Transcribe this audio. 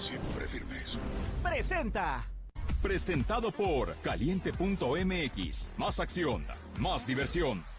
siempre firmes. Presenta. Presentado por Caliente.mx. Más acción, más diversión.